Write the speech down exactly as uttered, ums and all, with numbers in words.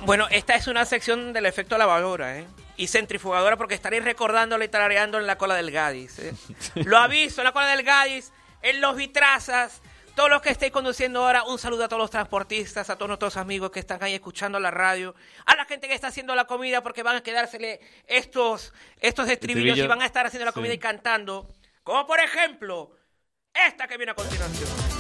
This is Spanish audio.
Bueno, esta es una sección del efecto lavadora, ¿eh? Y centrifugadora, porque estaréis recordándole y tarareando en la cola del Gadis, ¿eh? Lo aviso, en la cola del Gadis, en los vitrazas, todos los que estéis conduciendo ahora, un saludo a todos los transportistas, a todos nuestros amigos que están ahí escuchando la radio, a la gente que está haciendo la comida, porque van a quedársele estos, estos estribillos y van a estar haciendo la comida sí. y cantando, como por ejemplo, esta que viene a continuación.